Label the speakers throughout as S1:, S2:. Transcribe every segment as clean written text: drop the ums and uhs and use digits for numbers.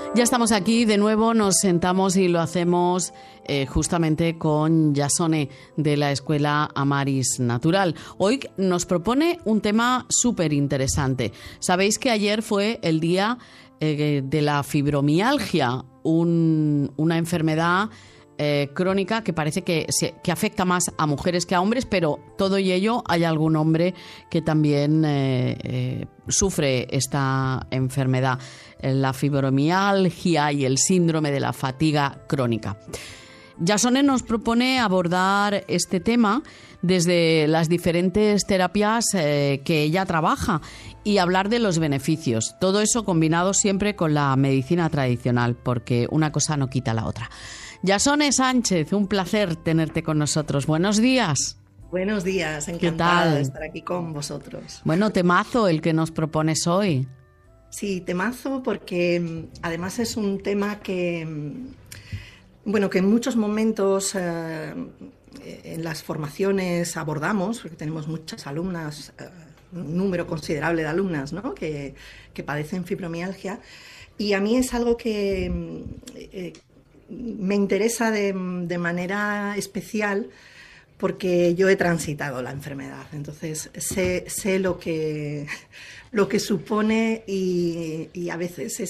S1: Ya estamos aquí de nuevo, nos sentamos y lo hacemos justamente con Jasone de la Escuela Amaris Natural. Hoy nos propone un tema súper interesante. Sabéis que ayer fue el día de la fibromialgia, una enfermedad crónica que parece que afecta más a mujeres que a hombres, pero todo y ello hay algún hombre que también sufre esta enfermedad, la fibromialgia y el síndrome de la fatiga crónica. Jasone nos propone abordar este tema desde las diferentes terapias que ella trabaja y hablar de los beneficios. Todo eso combinado siempre con la medicina tradicional, porque una cosa no quita la otra. Jasone Sánchez, un placer tenerte con nosotros. Buenos días.
S2: Buenos días, encantada de estar aquí con vosotros.
S1: Bueno, temazo el que nos propones hoy.
S2: Sí, temazo porque además es un tema que en muchos momentos en las formaciones abordamos, porque tenemos muchas alumnas, un número considerable de alumnas, ¿no?, que padecen fibromialgia, y a mí es algo que me interesa de manera especial porque yo he transitado la enfermedad, entonces sé lo que supone y a veces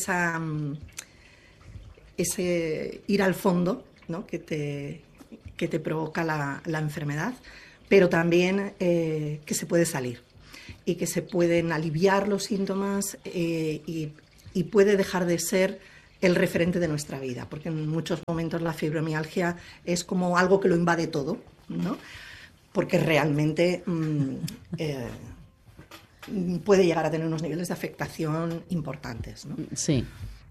S2: ese ir al fondo, ¿no?, que te provoca la enfermedad, pero también que se puede salir y que se pueden aliviar los síntomas y puede dejar de ser el referente de nuestra vida, porque en muchos momentos la fibromialgia es como algo que lo invade todo, ¿no?, porque realmente puede llegar a tener unos niveles de afectación importantes, ¿no?
S1: Sí.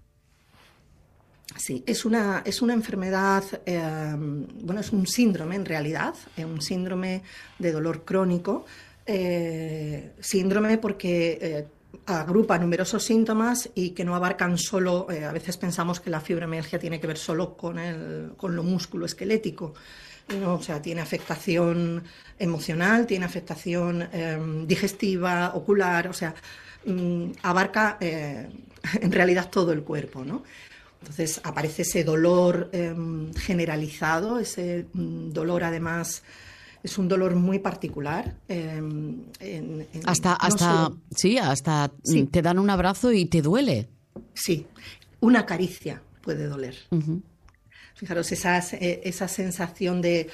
S2: Sí, es una enfermedad, es un síndrome en realidad, un síndrome de dolor crónico, síndrome porque agrupa numerosos síntomas y que no abarcan solo, a veces pensamos que la fibromialgia tiene que ver solo con lo musculoesquelético, ¿no? O sea, tiene afectación emocional, tiene afectación digestiva, ocular, o sea, abarca en realidad todo el cuerpo, ¿no? Entonces aparece ese dolor generalizado, ese dolor además es un dolor muy particular.
S1: Hasta te dan un abrazo y te duele.
S2: Sí, una caricia puede doler.
S1: Uh-huh.
S2: Fijaros, esa sensación de...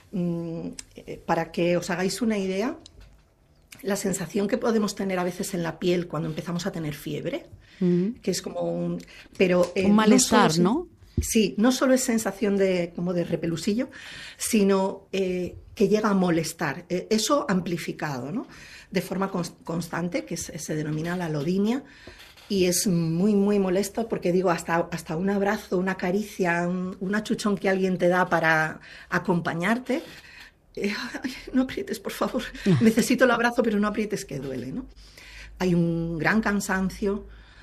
S2: para que os hagáis una idea, la sensación que podemos tener a veces en la piel cuando empezamos a tener fiebre, que es como un... Pero,
S1: un malestar, ¿no?
S2: Sí, no solo es sensación como de repelusillo, sino que llega a molestar. Eso amplificado, ¿no?, de forma constante, que se denomina la alodinia, y es muy, muy molesto porque, digo, hasta un abrazo, una caricia, un achuchón que alguien te da para acompañarte. Ay, no aprietes, por favor. Necesito el abrazo, pero no aprietes, que duele, ¿no? Hay un gran cansancio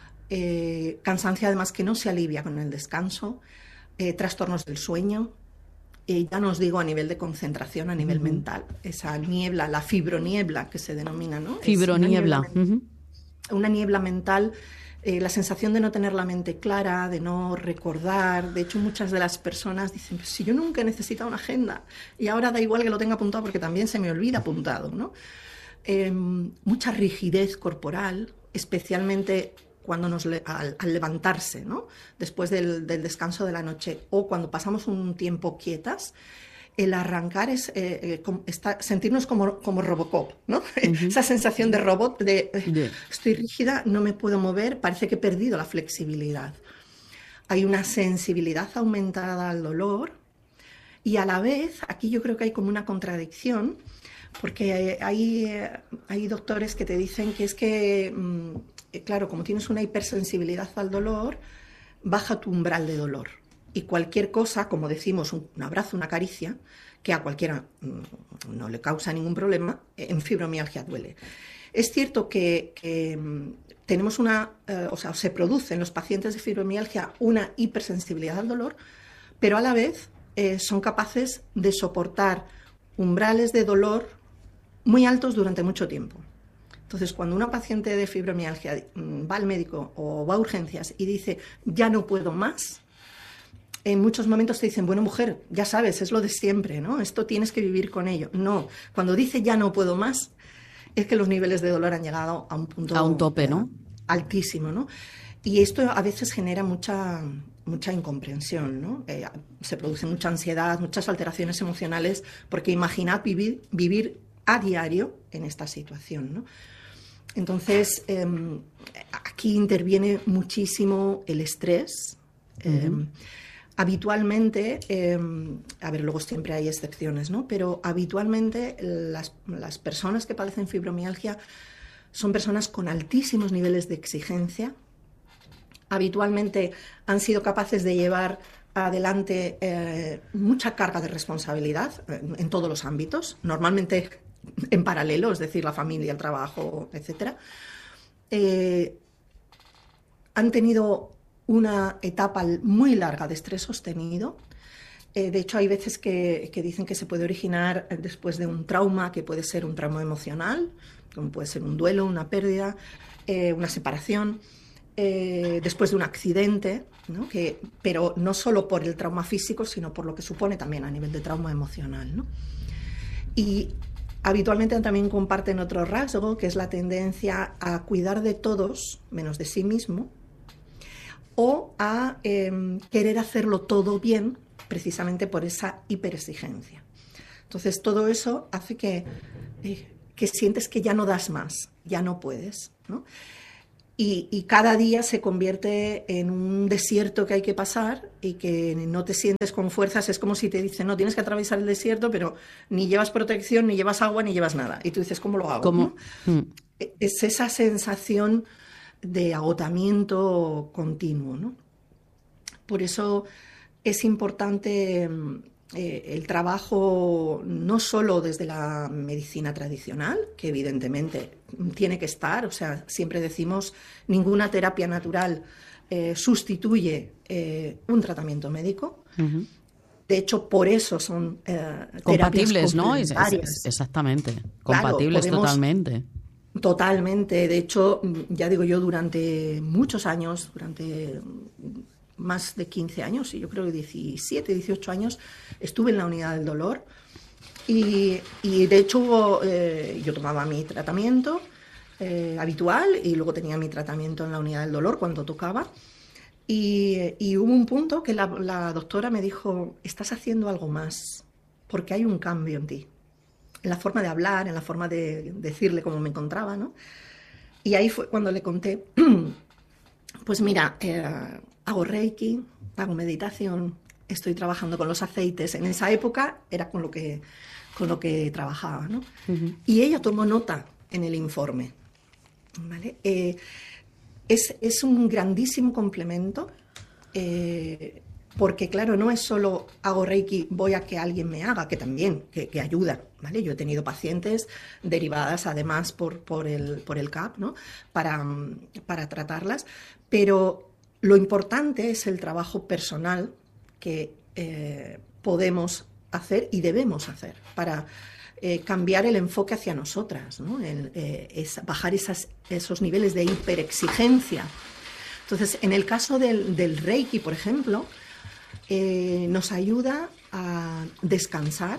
S2: además que no se alivia con el descanso, trastornos del sueño, ya no os digo a nivel de concentración, a nivel mental, esa niebla, la fibroniebla que se denomina, ¿no?
S1: Fibroniebla.
S2: Una niebla mental, la sensación de no tener la mente clara, de no recordar. De hecho, muchas de las personas dicen, pues si yo nunca he necesitado una agenda y ahora da igual que lo tenga apuntado porque también se me olvida apuntado, ¿no? Mucha rigidez corporal, especialmente cuando al levantarse, ¿no?, después del descanso de la noche, o cuando pasamos un tiempo quietas. El arrancar es sentirnos como Robocop, ¿no? Uh-huh. Esa sensación de robot, estoy rígida, no me puedo mover, parece que he perdido la flexibilidad. Hay una sensibilidad aumentada al dolor y a la vez, aquí yo creo que hay como una contradicción, porque hay doctores que te dicen que es que, claro, como tienes una hipersensibilidad al dolor, baja tu umbral de dolor. Y cualquier cosa, como decimos, un abrazo, una caricia, que a cualquiera no le causa ningún problema, en fibromialgia duele. Es cierto que tenemos se produce en los pacientes de fibromialgia una hipersensibilidad al dolor, pero a la vez son capaces de soportar umbrales de dolor muy altos durante mucho tiempo. Entonces, cuando una paciente de fibromialgia va al médico o va a urgencias y dice, ya no puedo más, en muchos momentos te dicen, bueno, mujer, ya sabes, es lo de siempre, ¿no? Esto tienes que vivir con ello. No, cuando dice ya no puedo más, es que los niveles de dolor han llegado a un punto...
S1: A un tope, ¿no?
S2: Altísimo, ¿no? Y esto a veces genera mucha incomprensión, ¿no? Se produce mucha ansiedad, muchas alteraciones emocionales, porque imaginad vivir a diario en esta situación, ¿no? Entonces, aquí interviene muchísimo el estrés. Habitualmente, a ver, luego siempre hay excepciones, ¿no? Pero habitualmente las personas que padecen fibromialgia son personas con altísimos niveles de exigencia. Habitualmente han sido capaces de llevar adelante mucha carga de responsabilidad en todos los ámbitos, normalmente en paralelo, es decir, la familia, el trabajo, etc. Han tenido una etapa muy larga de estrés sostenido. De hecho, hay veces que dicen que se puede originar después de un trauma, que puede ser un trauma emocional, como puede ser un duelo, una pérdida, una separación, después de un accidente, ¿no? Pero no solo por el trauma físico, sino por lo que supone también a nivel de trauma emocional, ¿no? Y habitualmente también comparten otro rasgo, que es la tendencia a cuidar de todos, menos de sí mismo, o a querer hacerlo todo bien, precisamente por esa hiperexigencia. Entonces, todo eso hace que sientes que ya no das más, ya no puedes, ¿no? Y cada día se convierte en un desierto que hay que pasar y que no te sientes con fuerzas. Es como si te dicen, no, tienes que atravesar el desierto, pero ni llevas protección, ni llevas agua, ni llevas nada. Y tú dices, ¿cómo lo hago?
S1: ¿Cómo?
S2: ¿No? Es esa sensación de agotamiento continuo, ¿no? Por eso es importante el trabajo no solo desde la medicina tradicional, que evidentemente tiene que estar, o sea, siempre decimos, ninguna terapia natural sustituye un tratamiento médico. Uh-huh. De hecho, por eso son
S1: compatibles, ¿no? Exactamente, compatibles, claro, totalmente.
S2: Totalmente. De hecho, ya digo yo, durante muchos años, durante más de 15 años, y yo creo que 17, 18 años, estuve en la unidad del dolor y de hecho yo tomaba mi tratamiento habitual y luego tenía mi tratamiento en la unidad del dolor cuando tocaba y hubo un punto que la doctora me dijo, estás haciendo algo más porque hay un cambio en ti, en la forma de hablar, en la forma de decirle cómo me encontraba, ¿no? Y ahí fue cuando le conté, pues mira, hago Reiki, hago meditación, estoy trabajando con los aceites. En esa época era con lo que trabajaba, ¿no? Uh-huh. Y ella tomó nota en el informe, ¿vale? Es un grandísimo complemento, porque claro, no es solo hago Reiki, voy a que alguien me haga, que también, que ayuda, ¿vale? Yo he tenido pacientes derivadas además por el CAP, ¿no? Para tratarlas, pero lo importante es el trabajo personal que podemos hacer y debemos hacer para cambiar el enfoque hacia nosotras, ¿no? Bajar esos niveles de hiperexigencia. Entonces, en el caso del Reiki, por ejemplo, nos ayuda a descansar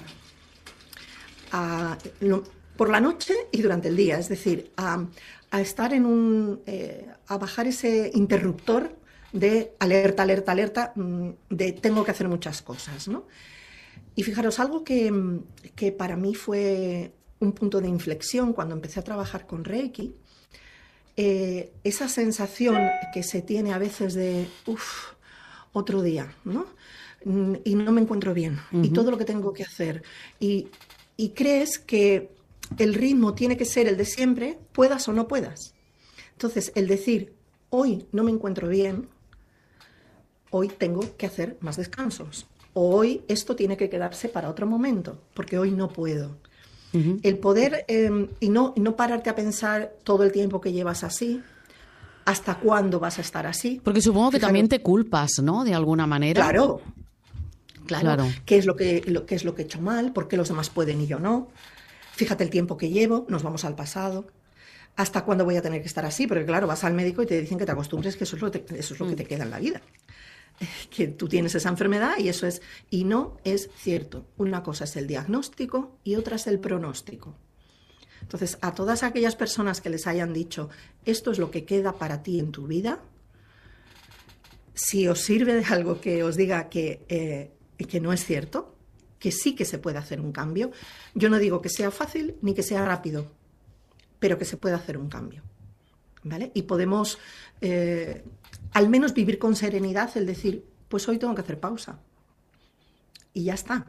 S2: por la noche y durante el día, es decir, a estar a bajar ese interruptor de alerta, alerta, alerta, de tengo que hacer muchas cosas, ¿no? Y fijaros, algo que para mí fue un punto de inflexión cuando empecé a trabajar con Reiki, esa sensación que se tiene a veces de, otro día, ¿no? Y no me encuentro bien, uh-huh. Y todo lo que tengo que hacer. Y crees que el ritmo tiene que ser el de siempre, puedas o no puedas. Entonces, el decir, hoy no me encuentro bien, hoy tengo que hacer más descansos. Hoy esto tiene que quedarse para otro momento, porque hoy no puedo. Uh-huh. El poder, y no pararte a pensar todo el tiempo que llevas así, hasta cuándo vas a estar así.
S1: Porque supongo que también te culpas, ¿no? De alguna manera.
S2: Claro. ¿Qué es lo que he hecho mal? ¿Por qué los demás pueden y yo no? Fíjate el tiempo que llevo, nos vamos al pasado. ¿hasta cuándo voy a tener que estar así? Porque claro, vas al médico y te dicen que te acostumbres, que eso es lo que te queda en la vida. Que tú tienes esa enfermedad y eso es... Y no es cierto. Una cosa es el diagnóstico y otra es el pronóstico. Entonces, a todas aquellas personas que les hayan dicho esto es lo que queda para ti en tu vida, si os sirve de algo que os diga que no es cierto, que sí que se puede hacer un cambio, yo no digo que sea fácil ni que sea rápido, pero que se puede hacer un cambio, ¿vale? Y podemos al menos vivir con serenidad el decir, pues hoy tengo que hacer pausa. Y ya está.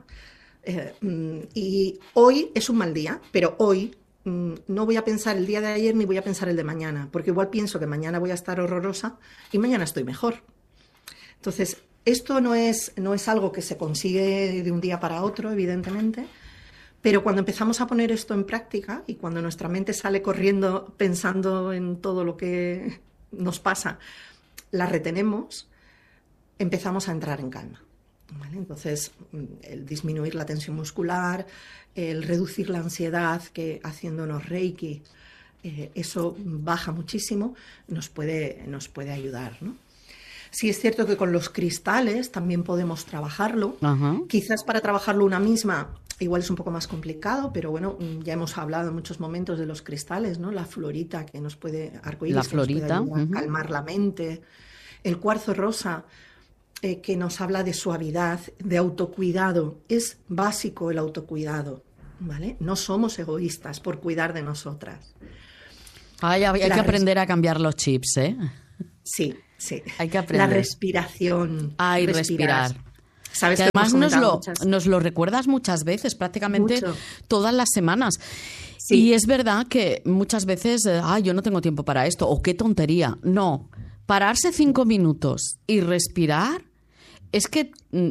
S2: Y hoy es un mal día, pero hoy no voy a pensar el día de ayer ni voy a pensar el de mañana, porque igual pienso que mañana voy a estar horrorosa y mañana estoy mejor. Entonces, esto no es algo que se consigue de un día para otro, evidentemente, pero cuando empezamos a poner esto en práctica y cuando nuestra mente sale corriendo pensando en todo lo que nos pasa, la retenemos, empezamos a entrar en calma, ¿vale? Entonces, el disminuir la tensión muscular, el reducir la ansiedad, que haciéndonos Reiki, eso baja muchísimo, nos puede ayudar, ¿no? Sí es cierto que con los cristales también podemos trabajarlo. Uh-huh. Quizás para trabajarlo una misma igual es un poco más complicado, pero bueno, ya hemos hablado en muchos momentos de los cristales, ¿no? La florita que nos puede, arcoíris,
S1: la florita,
S2: que nos puede ayudar a calmar la mente. El cuarzo rosa, que nos habla de suavidad, de autocuidado. Es básico el autocuidado, ¿vale? No somos egoístas por cuidar de nosotras.
S1: Hay que aprender a cambiar los chips, ¿eh?
S2: Sí, sí.
S1: Hay que aprender.
S2: La respiración.
S1: Respirar.
S2: ¿Sabes?
S1: Que además nos lo recuerdas muchas veces, prácticamente todas las semanas. Sí. Y es verdad que muchas veces, yo no tengo tiempo para esto, o qué tontería. No, pararse 5 minutos y respirar es que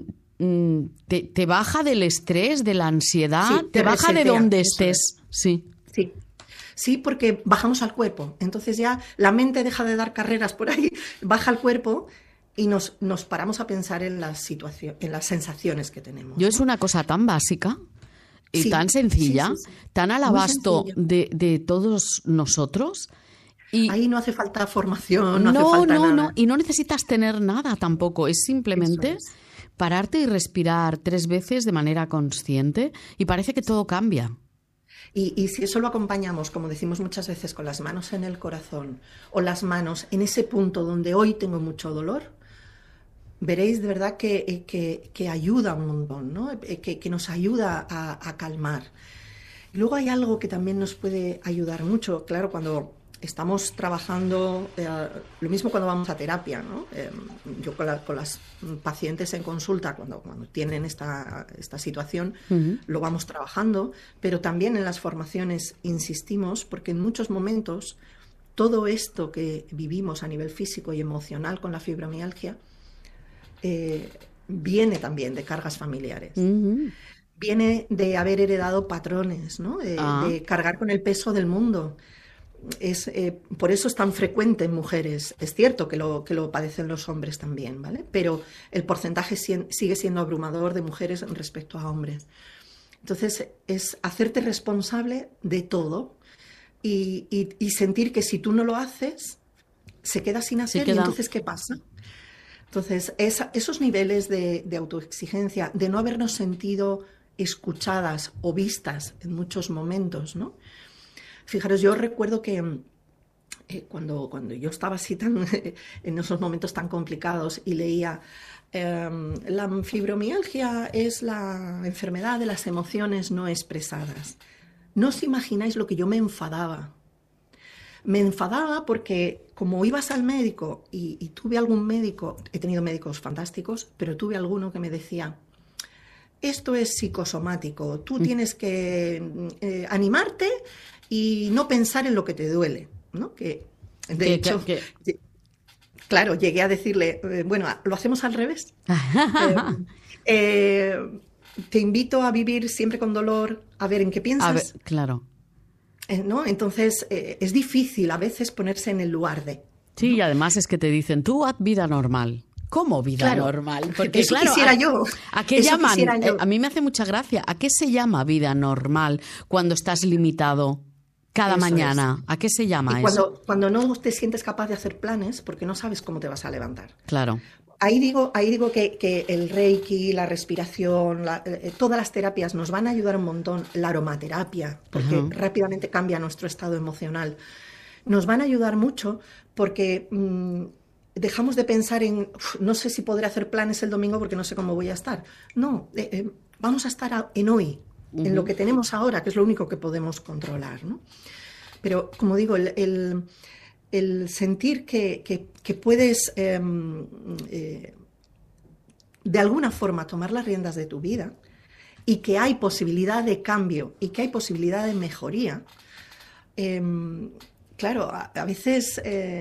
S1: te baja del estrés, de la ansiedad, te baja de donde estés. Sí.
S2: Sí. Sí, porque bajamos al cuerpo. Entonces ya la mente deja de dar carreras por ahí, baja al cuerpo y nos paramos a pensar en la situación, en las sensaciones que tenemos.
S1: Es una cosa tan básica y tan sencilla, tan al abasto de todos nosotros. Y
S2: ahí no hace falta formación, no hace falta nada.
S1: No, y no necesitas tener nada tampoco. Es simplemente pararte y respirar 3 veces de manera consciente y parece que todo cambia.
S2: Y si eso lo acompañamos, como decimos muchas veces, con las manos en el corazón o las manos en ese punto donde hoy tengo mucho dolor, veréis de verdad que ayuda un montón, ¿no? Que nos ayuda a calmar. Y luego hay algo que también nos puede ayudar mucho, claro, cuando estamos trabajando, lo mismo cuando vamos a terapia, ¿no? Yo con las pacientes en consulta, cuando tienen esta situación, lo vamos trabajando, pero también en las formaciones insistimos, porque en muchos momentos todo esto que vivimos a nivel físico y emocional con la fibromialgia viene también de cargas familiares. Viene de haber heredado patrones, ¿no? De cargar con el peso del mundo. Por eso es tan frecuente en mujeres. Es cierto que lo padecen los hombres también, ¿vale? Pero el porcentaje sigue siendo abrumador de mujeres respecto a hombres. Entonces, es hacerte responsable de todo y sentir que si tú no lo haces, se queda sin hacer. ¿Y entonces qué pasa? Entonces, esos niveles de autoexigencia, de no habernos sentido escuchadas o vistas en muchos momentos, ¿no? Fijaros, yo recuerdo que cuando yo estaba así en esos momentos tan complicados y leía la fibromialgia es la enfermedad de las emociones no expresadas. No os imagináis lo que yo me enfadaba. Me enfadaba porque como ibas al médico y tuve algún médico, he tenido médicos fantásticos, pero tuve alguno que me decía: esto es psicosomático, tú tienes que animarte y no pensar en lo que te duele, ¿no? Que de hecho, claro, llegué a decirle, bueno, lo hacemos al revés. Te invito a vivir siempre con dolor, a ver en qué piensas.
S1: A ver, claro.
S2: ¿No? Entonces, es difícil a veces ponerse en el lugar de...
S1: Sí,
S2: ¿no?
S1: Y además es que te dicen, tú haz vida normal. ¿Cómo vida normal?
S2: Porque eso quisiera yo.
S1: ¿A qué llaman? A mí me hace mucha gracia. ¿A qué se llama vida normal cuando estás limitado cada
S2: Eso
S1: mañana.
S2: es.
S1: ¿A qué se llama
S2: Y
S1: eso?
S2: cuando no te sientes capaz de hacer planes, porque no sabes cómo te vas a levantar.
S1: Claro.
S2: Ahí digo que el Reiki, la respiración, todas las terapias nos van a ayudar un montón. La aromaterapia, porque rápidamente cambia nuestro estado emocional. Nos van a ayudar mucho porque dejamos de pensar en no sé si podré hacer planes el domingo porque no sé cómo voy a estar. No, vamos a estar en hoy, en lo que tenemos ahora, que es lo único que podemos controlar, ¿no? Pero, como digo, el sentir que puedes de alguna forma tomar las riendas de tu vida y que hay posibilidad de cambio y que hay posibilidad de mejoría, claro, a veces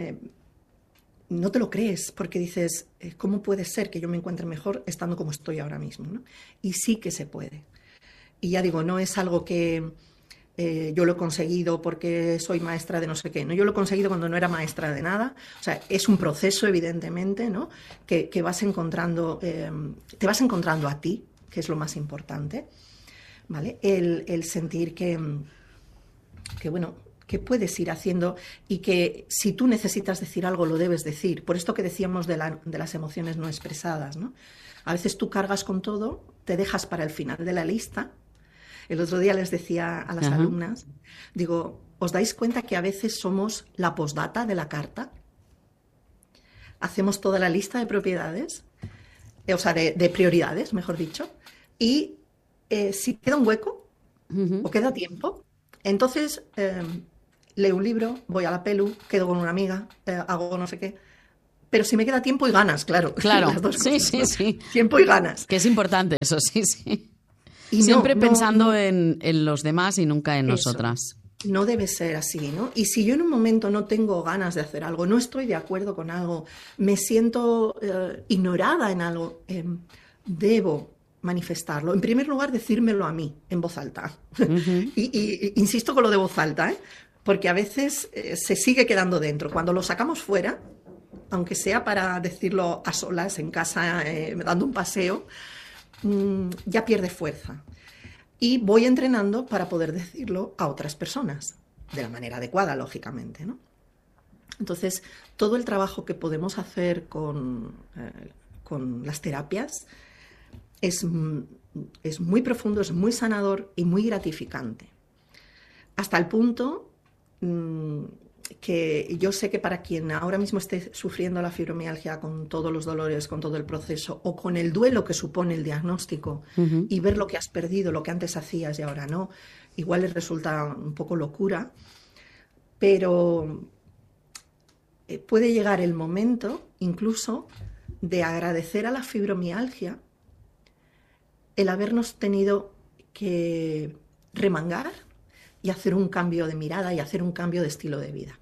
S2: no te lo crees porque dices, ¿cómo puede ser que yo me encuentre mejor estando como estoy ahora mismo, ¿no? Y sí que se puede. Y ya digo, no es algo que yo lo he conseguido porque soy maestra de no sé qué, ¿no? Yo lo he conseguido cuando no era maestra de nada. O sea, es un proceso, evidentemente, ¿no? Que vas encontrando, te vas encontrando a ti, que es lo más importante, ¿vale? El sentir que bueno, que puedes ir haciendo y que si tú necesitas decir algo, lo debes decir. Por esto que decíamos de las emociones no expresadas, ¿no? A veces tú cargas con todo, te dejas para el final de la lista. El otro día les decía a las alumnas, digo, ¿os dais cuenta que a veces somos la postdata de la carta? Hacemos toda la lista de propiedades, o sea, de prioridades, mejor dicho, y si queda un hueco o queda tiempo, entonces leo un libro, voy a la pelu, quedo con una amiga, hago no sé qué. Pero si me queda tiempo y ganas, claro.
S1: Claro,
S2: Las dos cosas,
S1: sí,
S2: ¿no?
S1: sí.
S2: Tiempo y ganas.
S1: Que es importante eso, sí, sí.
S2: Y
S1: siempre pensando en los demás y nunca en nosotras.
S2: No debe ser así, ¿no? Y si yo en un momento no tengo ganas de hacer algo, no estoy de acuerdo con algo, me siento ignorada en algo, debo manifestarlo. En primer lugar, decírmelo a mí, en voz alta. Y insisto con lo de voz alta, porque a veces se sigue quedando dentro. Cuando lo sacamos fuera, aunque sea para decirlo a solas, en casa, dando un paseo, ya pierde fuerza. Y voy entrenando para poder decirlo a otras personas, de la manera adecuada, lógicamente, ¿no? Entonces, todo el trabajo que podemos hacer con las terapias es muy profundo, es muy sanador y muy gratificante. Hasta el punto que yo sé que para quien ahora mismo esté sufriendo la fibromialgia con todos los dolores, con todo el proceso, o con el duelo que supone el diagnóstico, y ver lo que has perdido, lo que antes hacías y ahora no, igual les resulta un poco locura, pero puede llegar el momento incluso de agradecer a la fibromialgia el habernos tenido que remangar y hacer un cambio de mirada y hacer un cambio de estilo de vida.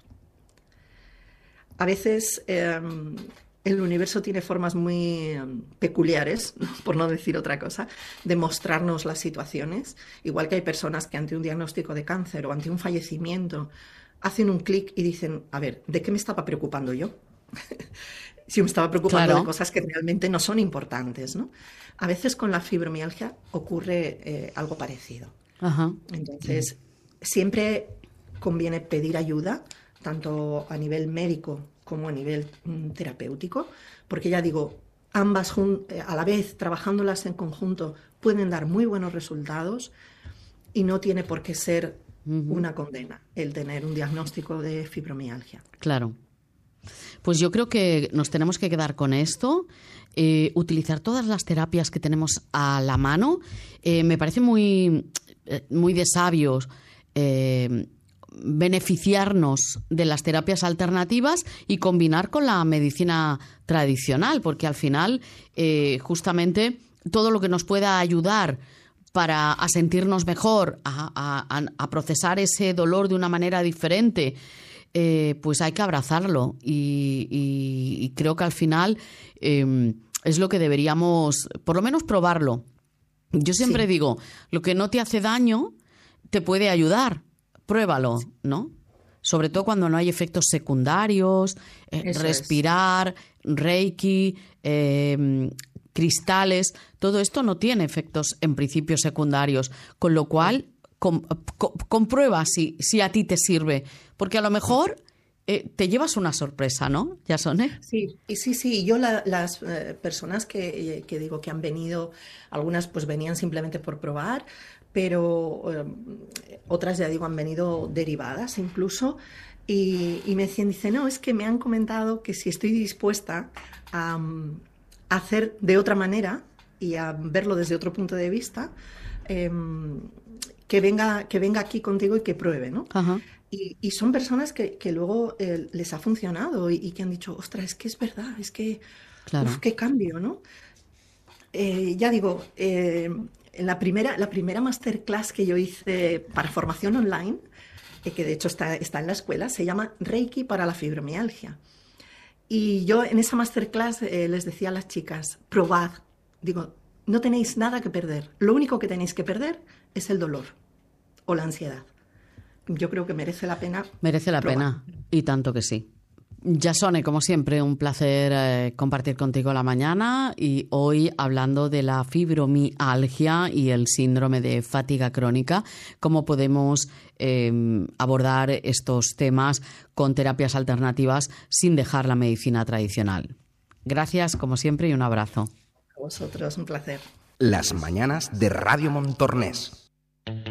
S2: A veces el universo tiene formas muy peculiares, por no decir otra cosa, de mostrarnos las situaciones. Igual que hay personas que ante un diagnóstico de cáncer o ante un fallecimiento hacen un clic y dicen, a ver, ¿de qué me estaba preocupando yo? Si me estaba preocupando de cosas que realmente no son importantes, ¿no? A veces con la fibromialgia ocurre algo parecido. Entonces, siempre conviene pedir ayuda, tanto a nivel médico como a nivel terapéutico, porque ya digo, ambas a la vez, trabajándolas en conjunto, pueden dar muy buenos resultados y no tiene por qué ser una condena el tener un diagnóstico de fibromialgia.
S1: Claro. Pues yo creo que nos tenemos que quedar con esto, utilizar todas las terapias que tenemos a la mano. Me parece muy de sabios beneficiarnos de las terapias alternativas y combinar con la medicina tradicional, porque al final justamente todo lo que nos pueda ayudar a sentirnos mejor, a procesar ese dolor de una manera diferente, pues hay que abrazarlo y creo que al final es lo que deberíamos, por lo menos, probarlo. Yo siempre digo, lo que no te hace daño te puede ayudar, pruébalo, ¿no? Sobre todo cuando no hay efectos secundarios, respirar, Reiki, cristales, todo esto no tiene efectos en principio secundarios, con lo cual comprueba si a ti te sirve, porque a lo mejor te llevas una sorpresa, ¿no, Jasone?
S2: Sí, sí. Yo las personas que digo que han venido, algunas pues venían simplemente por probar, pero otras, ya digo, han venido derivadas incluso, y me decían, no, es que me han comentado que si estoy dispuesta a hacer de otra manera y a verlo desde otro punto de vista, que venga aquí contigo y que pruebe, ¿no?
S1: Ajá.
S2: Y son personas que luego les ha funcionado y que han dicho, ostras, es que es verdad, es que,
S1: claro.
S2: Qué cambio, ¿no? Ya digo, en la primera masterclass que yo hice para formación online, que de hecho está en la escuela, se llama Reiki para la fibromialgia. Y yo en esa masterclass les decía a las chicas, probad, digo, no tenéis nada que perder, lo único que tenéis que perder es el dolor o la ansiedad. Yo creo que merece la pena.
S1: Merece la pena, y tanto que sí. Jasone, como siempre, un placer compartir contigo la mañana, y hoy hablando de la fibromialgia y el síndrome de fatiga crónica, cómo podemos abordar estos temas con terapias alternativas sin dejar la medicina tradicional. Gracias, como siempre, y un abrazo.
S2: A vosotros, un placer.
S3: Las mañanas de Radio Montornés.